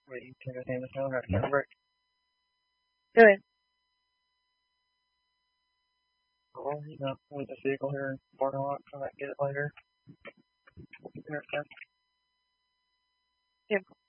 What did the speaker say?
Wait, you take a hand this time, I have to break. Go ahead. Well, he's not with this vehicle here in parking lot, so I might get it later. Here, Yep.